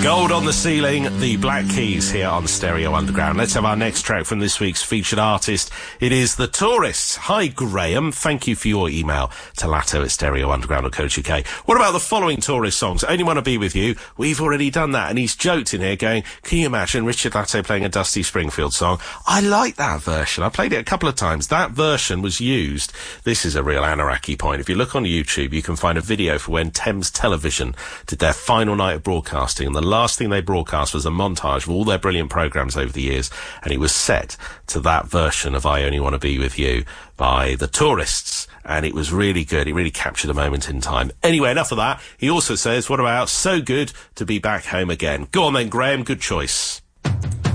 Gold on the Ceiling, the Black Keys here on Stereo Underground. Let's have our next track from this week's featured artist. It is The Tourists. Hi, Graham. Thank you for your email to latto@stereounderground.co.uk. What about the following Tourist songs? Only Want to Be With You. We've already done that. And he's joked in here going, can you imagine Richard Latto playing a Dusty Springfield song? I like that version. I played it a couple of times. That version was used. This is a real Anaraki point. If you look on YouTube, you can find a video for when Thames Television did their final night of broadcasting, and the last thing they broadcast was a montage of all their brilliant programmes over the years, and it was set to that version of I Only Want to Be With You by The Tourists, and it was really good. It really captured a moment in time. Anyway, enough of that. He also says, what about So Good to Be Back Home Again? Go on then, Graham, good choice.